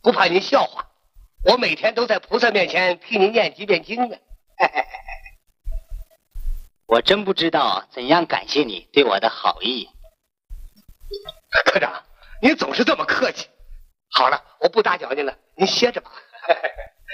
不怕您笑话。我每天都在菩萨面前替您念几遍经呢。 我真不知道怎样感谢你对我的好意。 科长，您总是这么客气。好了，我不打搅您了，您歇着吧。